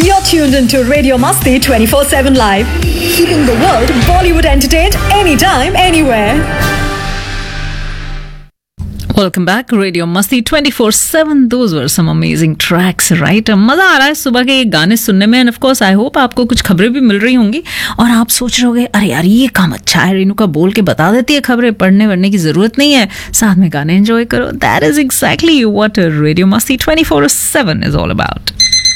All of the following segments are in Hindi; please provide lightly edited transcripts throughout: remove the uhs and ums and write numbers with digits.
You're tuned into Radio Masti 24/7 Live, keeping the world Bollywood entertained anytime, anywhere. Welcome back, Radio Masti 24/7. Those were some amazing tracks, right? मजा आ रहा है सुबह के ये गाने सुनने में, and of course I hope आपको कुछ खबरें भी मिल रही होंगी और आप सोच रहे होगे अरे यार ये काम अच्छा है, रेणुका बोल के बता देती है खबरें, पढ़ने वढ़ने की जरूरत नहीं है, साथ में गाने एंजॉय करो. That is exactly what Radio Masti 24/7 is all about.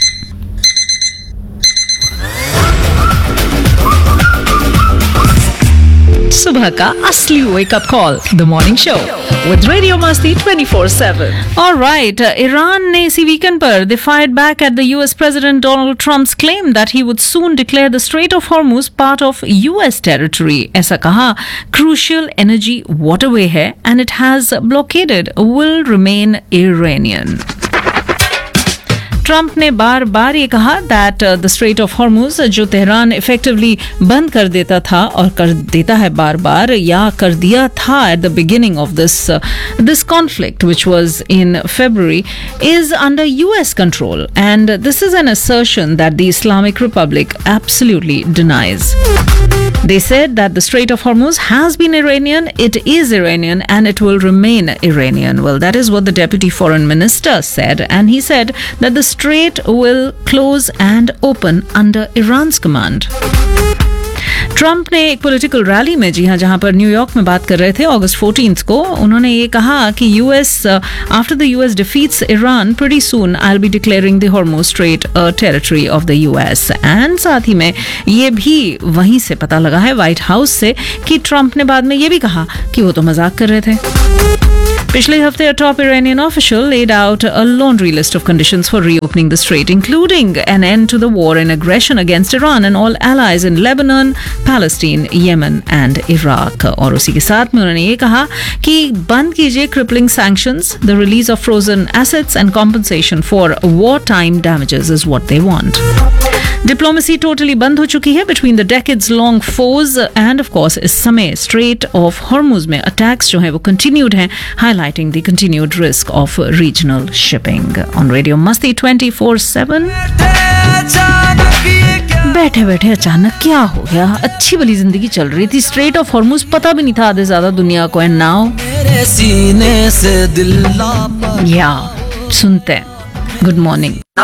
सुबह का असली wake up call, the morning show with Radio Masti 24/7. All right, Iran ने इसी वीकेंड पर they fired back at the US President Donald Trump's claim that he would soon declare the Strait of Hormuz part of US territory. ऐसा कहा, crucial energy waterway है and it has blockaded will remain Iranian. Trump ने बार बार ये कहा that the straight of Hormuz जो तेहरान इफेक्टिवली बंद कर देता था और कर देता है बार बार या कर दिया था at the beginning of this conflict which was in February is under US control, and this is an assertion that the Islamic Republic absolutely denies. They said that the Strait of Hormuz has been Iranian, it is Iranian, and it will remain Iranian. Well, that is what the Deputy Foreign Minister said, and he said that the strait will close and open under Iran's command. Trump ने एक पॉलिटिकल रैली में, जी हाँ, जहां पर न्यूयॉर्क में बात कर रहे थे अगस्त 14 को, उन्होंने ये कहा कि after the US defeats Iran pretty soon I will be declaring the Hormuz strait territory of the US. And साथ ही में ये भी वहीं से पता लगा है व्हाइट हाउस से कि ट्रंप ने बाद में ये भी कहा कि वो तो मजाक कर रहे थे. पिछले हफ्ते a top Iranian official laid out a laundry list of conditions for reopening the strait, including an end to the war and aggression against Iran and all allies in Lebanon, Palestine, Yemen and Iraq. और उसी के साथ में उन्होंने ये कहा कि बंद कीजिए crippling sanctions, the release of frozen assets and compensation for wartime damages is what they want. Diplomacy totally बंद हो चुकी है between the decades long force end of course इस समय स्ट्रेट ऑफ हॉर्मुज में अटैक्स जो है वो कंटिन्यूड हैं, highlighting the continued risk of regional shipping. On radio मस्ती 24/7. बैठे बैठे अचानक क्या हो गया? अच्छी भली जिंदगी चल रही थी, स्ट्रेट ऑफ हॉर्मुज पता भी नहीं था आधे ज्यादा दुनिया को, एंड नाउ या सुनते हैं. Good morning.